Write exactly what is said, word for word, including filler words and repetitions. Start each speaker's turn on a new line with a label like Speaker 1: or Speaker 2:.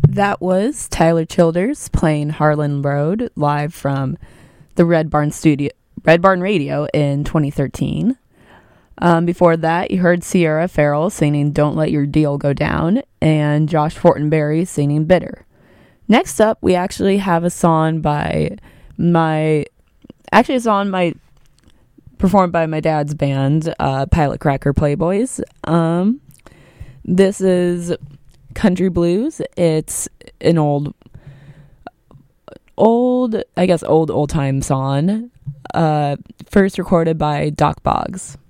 Speaker 1: That was Tyler Childers playing Harlan Road live from the Red Barn Studio, Red Barn Radio in twenty thirteen. Um, before that, you heard Sierra Farrell singing Don't Let Your Deal Go Down and Josh Fortenberry singing Bitter. Next up, we actually have a song by my, actually a song my, performed by my dad's band, uh, Pilot Cracker Playboys. Um, this is Country Blues. It's an old, old, I guess old, old time song, uh, first recorded by Doc Boggs.